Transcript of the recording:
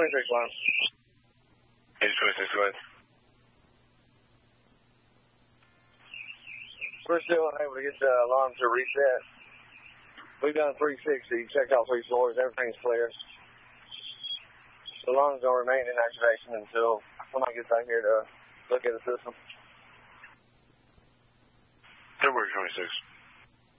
alarm. 826, go ahead. We're still unable to get the alarm to reset. We've done 360, checked all 3 floors, everything's clear. The alarm's going to remain in activation until somebody gets out here to look at the system. February 26.